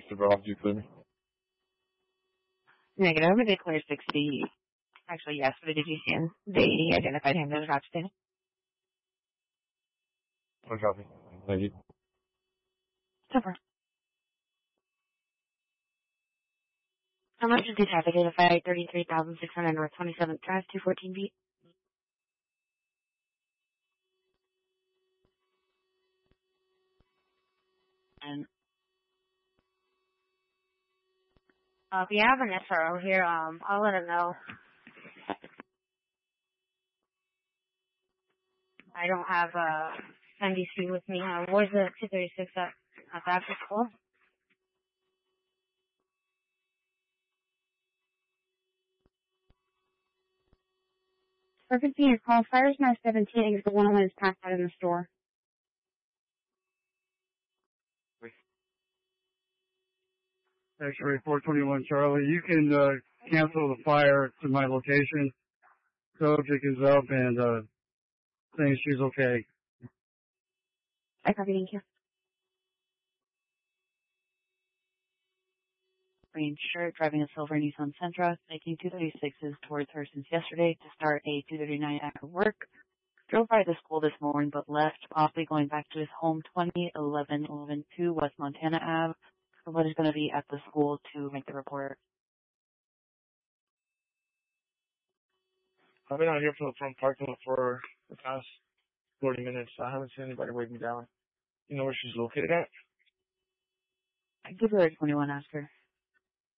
Mr. Brown, do you clear me? Negative. I declare 60. Actually, yes, but did you see him? They identified him as Rochester. Oh, copy. Thank you. Super. How much is the traffic identified? 33,600 North 27th Drive, 214 feet. And if you have an SRO here, I'll let him know. I don't have NDC with me. Where's the 236 at the after school? For 15 is call Fires now 17 is the one that is packed out in the store. X-ray 421 Charlie, you can cancel the fire to my location. Subject is up and saying she's okay. I copy, thank you. Green shirt, driving a silver Nissan Sentra, making 236s towards her since yesterday to start a 239 after work. Drove by the school this morning but left, possibly going back to his home 2011-112 West Montana Ave. Somebody's going to be at the school to make the report. I've been out here from the front parking lot for the past 40 minutes. I haven't seen anybody wake me down. You know where she's located at? I give her a 21 after.